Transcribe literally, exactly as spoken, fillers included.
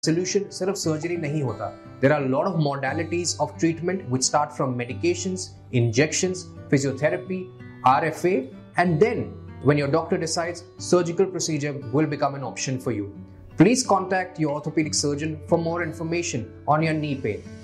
solution सिर्फ surgery नहीं होता. There are a lot of modalities of treatment which start from medications, injections, physiotherapy, R F A, and then when your doctor decides, surgical procedure will become an option for you. Please contact your orthopedic surgeon for more information on your knee pain.